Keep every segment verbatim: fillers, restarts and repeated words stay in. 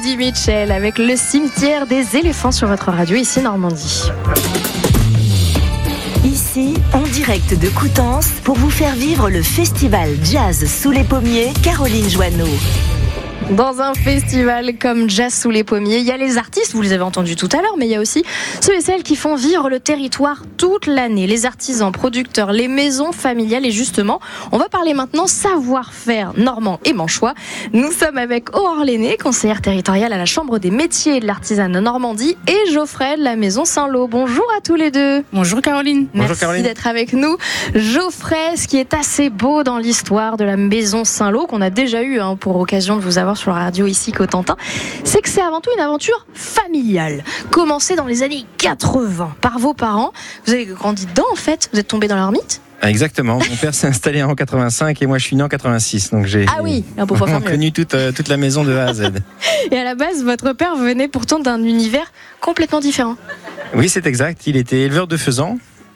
Eddie Mitchell avec le cimetière des éléphants sur votre radio ici Normandie. Ici, en direct de Coutances, pour vous faire vivre le festival Jazz sous les pommiers, Caroline Joanneau. Dans un festival comme Jazz sous les pommiers, il y a les artistes, vous les avez entendus tout à l'heure, mais il y a aussi ceux et celles qui font vivre le territoire toute l'année. Les artisans, producteurs, les maisons familiales. Et justement, on va parler maintenant savoir-faire normand et manchois. Nous sommes avec Aurore Lenné, conseillère territoriale à la Chambre des métiers et de l'artisanat Normandie, et Geoffrey de la Maison Saint-Lô. Bonjour à tous les deux. Bonjour Caroline. Merci Bonjour Caroline. d'être avec nous. Geoffrey, ce qui est assez beau dans l'histoire de la Maison Saint-Lô, qu'on a déjà eu hein, pour occasion de vous avoir sur la radio ici Cotentin, c'est que c'est avant tout une aventure familiale, commencée dans les années quatre-vingts par vos parents. Vous avez grandi dedans en fait, vous êtes tombé dans leur mythe. Exactement, mon père s'est installé en quatre-vingt-cinq et moi je suis né en quatre-vingt-six, donc j'ai ah oui, on peut vraiment connu toute, euh, toute la maison de A à Z. Et à la base, votre père venait pourtant d'un univers complètement différent. Oui, c'est exact, il était éleveur de faisans.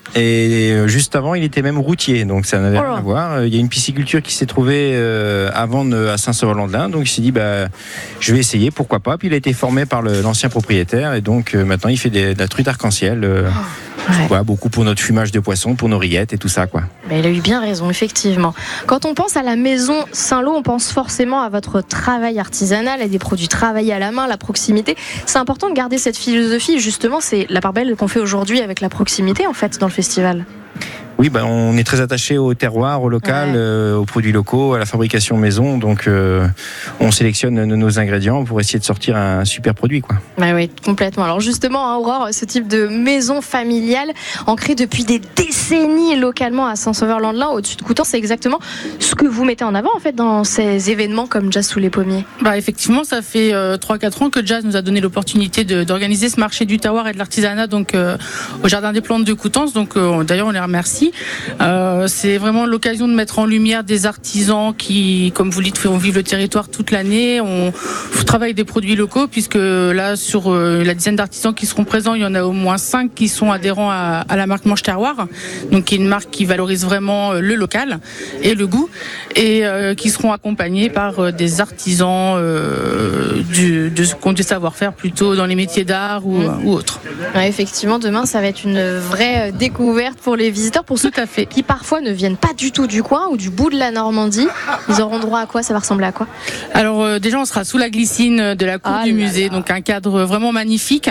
Et juste avant, il était même routier, donc ça n'avait oh rien à voir. Il y a une pisciculture qui s'est trouvée euh, avant de, à Saint-Sauveur-Landelin, donc il s'est dit bah, je vais essayer, pourquoi pas. Puis il a été formé par le, l'ancien propriétaire, et donc euh, maintenant il fait des, de la truite arc-en-ciel. Euh, ouais. Quoi, beaucoup pour notre fumage de poisson, pour nos rillettes et tout ça, quoi. Ben, il a eu bien raison, effectivement. Quand on pense à la Maison Saint-Lô, on pense forcément à votre travail artisanal, à des produits travaillés à la main, la proximité. C'est important de garder cette philosophie. Justement, c'est la part belle qu'on fait aujourd'hui avec la proximité, en fait, dans le festival. Oui, ben, on est très attaché au terroir, au local, ouais. euh, aux produits locaux, à la fabrication maison. Donc, euh, on sélectionne nos ingrédients pour essayer de sortir un super produit, quoi. Bah oui, complètement. Alors justement, hein, Aurore, ce type de maison familiale, ancrée depuis des décennies localement à Saint-Sauveur-Landelin, au-dessus de Coutances, c'est exactement ce que vous mettez en avant en fait dans ces événements comme Jazz sous les pommiers. Bah effectivement, ça fait euh, trois quatre ans que Jazz nous a donné l'opportunité de, d'organiser ce marché du terroir et de l'artisanat donc euh, au Jardin des Plantes de Coutances. Donc euh, d'ailleurs, on les remercie. Euh, c'est vraiment l'occasion de mettre en lumière des artisans qui, comme vous le dites, font vivre le territoire toute l'année. On, on travaille des produits locaux puisque là, sur euh, la dizaine d'artisans qui seront présents, il y en a au moins cinq qui sont adhérents à, à la marque Manche Terroir, donc qui est une marque qui valorise vraiment le local et le goût, et euh, qui seront accompagnés par euh, des artisans euh, du, de ce qu'on du savoir-faire plutôt dans les métiers d'art ou, mmh. ou autres. Ouais, effectivement, demain, ça va être une vraie découverte pour les visiteurs, pour ceux Tout à fait. qui parfois ne viennent pas du tout du coin ou du bout de la Normandie. Ils auront droit à quoi? Ça va ressembler à quoi? Alors euh, déjà, on sera sous la glycine de la cour ah du musée, là. Donc un cadre vraiment magnifique.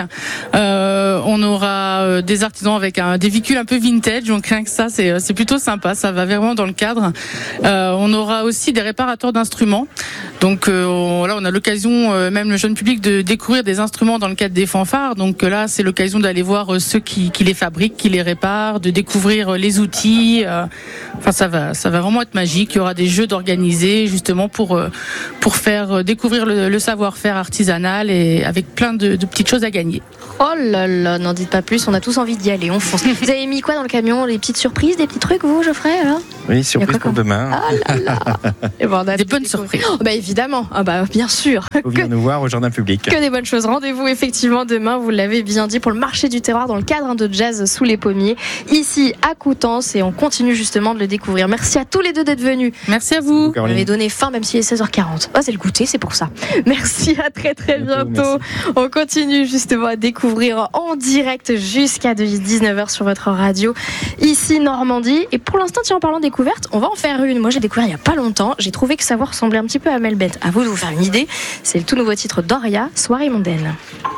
Euh, on aura euh, des artisans avec un, des véhicules un peu vintage, donc rien que ça, c'est, c'est plutôt sympa. Ça va vraiment dans le cadre. Euh, on aura aussi des réparateurs d'instruments. Donc euh, on, là, on a l'occasion, euh, même le jeune public, de découvrir des instruments dans le cadre des fanfares. Donc euh, là, c'est l'occasion d'aller voir euh, ceux qui, qui les fabriquent, qui les réparent, de découvrir euh, les outils. Euh, enfin, ça va, ça va vraiment être magique. Il y aura des jeux d'organiser justement pour euh, pour faire découvrir le, le savoir-faire artisanal et avec plein de, de petites choses à gagner. Oh là là, n'en dites pas plus. On a tous envie d'y aller. On fonce. Vous avez mis quoi dans le camion? Les petites surprises, des petits trucs, vous, Geoffrey, alors? Oui, surprise pour demain. Ah là là. Et bon, on a des bonnes surprises. Oh, bah évidemment. Ah bah bien sûr. Faut venir nous voir au jardin public. Que des bonnes choses. Rendez-vous effectivement demain, vous l'avez bien dit, pour le marché du terroir dans le cadre de Jazz sous les pommiers, ici à Coutances, et on continue justement de le découvrir. Merci à tous les deux d'être venus. Merci à vous. Vous m'avez donné faim même s'il est seize heures quarante. Oh, c'est le goûter, c'est pour ça. Merci, à très très bientôt. bientôt. On continue justement à découvrir en direct jusqu'à dix-neuf heures sur votre radio ici Normandie. Et pour l'instant, tiens, en parlant découverte, on va en faire une. Moi, j'ai découvert il n'y a pas longtemps. J'ai trouvé que ça ressemblait un petit peu à Melbet. À vous de vous faire une idée. C'est le tout nouveau titre d'Oria, Soirée mondaine.